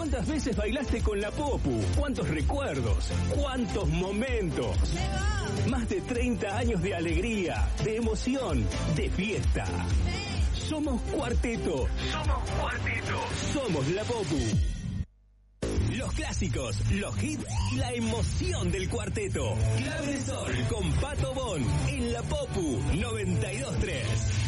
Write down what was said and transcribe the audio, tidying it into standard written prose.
¿Cuántas veces bailaste con la Popu? ¿Cuántos recuerdos? ¿Cuántos momentos? Más de 30 años de alegría, de emoción, de fiesta. Somos Cuarteto. Somos Cuarteto. Somos la Popu. Los clásicos, los hits y la emoción del cuarteto. Clave de Sol con Pato Bon en la Popu 92.3.